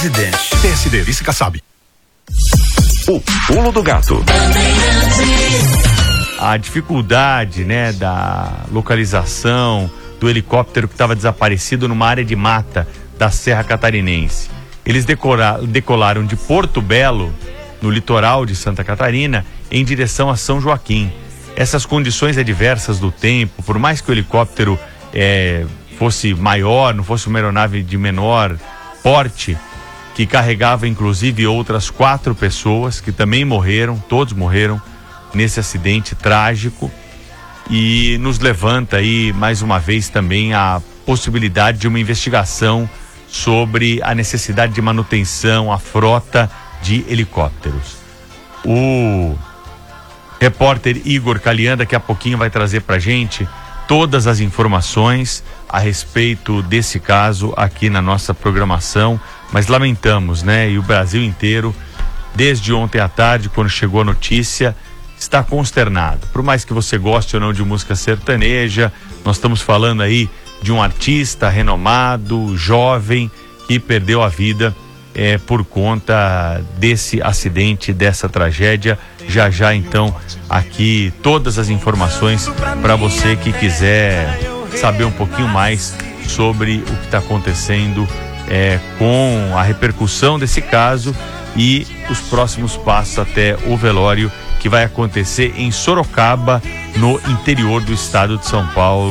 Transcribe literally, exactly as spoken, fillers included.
Presidente. T S D, vice Kassab. O pulo do gato. A dificuldade, né, da localização do helicóptero que estava desaparecido numa área de mata da Serra Catarinense. Eles decora, decolaram de Porto Belo, no litoral de Santa Catarina, em direção a São Joaquim. Essas condições adversas do tempo, por mais que o helicóptero é, fosse maior, não fosse uma aeronave de menor porte, que carregava inclusive outras quatro pessoas que também morreram, todos morreram nesse acidente trágico, e nos levanta aí mais uma vez também a possibilidade de uma investigação sobre a necessidade de manutenção, a frota de helicópteros. O repórter Igor Calian daqui a pouquinho vai trazer pra gente todas as informações a respeito desse caso aqui na nossa programação, mas lamentamos, né? E o Brasil inteiro, desde ontem à tarde, quando chegou a notícia, está consternado. Por mais que você goste ou não de música sertaneja, nós estamos falando aí de um artista renomado, jovem, que perdeu a vida é, por conta desse acidente, dessa tragédia. Já já então aqui todas as informações para você que quiser saber um pouquinho mais sobre o que está acontecendo é, com a repercussão desse caso e os próximos passos até o velório que vai acontecer em Sorocaba, no interior do estado de São Paulo.